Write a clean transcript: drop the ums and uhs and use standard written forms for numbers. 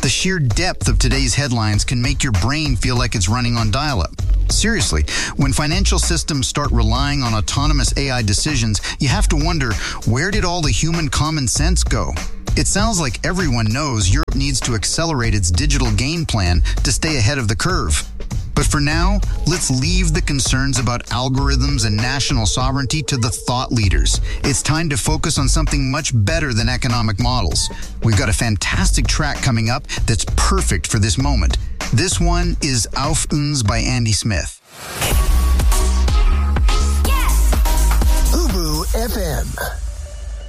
The sheer depth of today's headlines can make your brain feel like it's running on dial-up. Seriously, when financial systems start relying on autonomous AI decisions, you have to wonder, where did all the human common sense go? It sounds like everyone knows Europe needs to accelerate its digital game plan to stay ahead of the curve. But for now, let's leave the concerns about algorithms and national sovereignty to the thought leaders. It's time to focus on something much better than economic models. We've got a fantastic track coming up that's perfect for this moment. This one is Auf uns by Andy Smith. Yes! Ubu FM.